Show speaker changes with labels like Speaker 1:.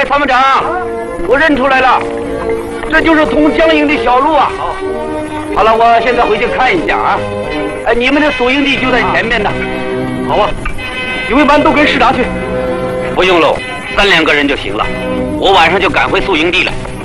Speaker 1: 参谋长，我认出来了，这就是通江营的小路啊。好了，我现在回去看一下啊。你们的宿营地就在前面呢。好啊，警卫班都跟师长去。不用喽，3、2个人就行了。我晚上就赶回宿营地了。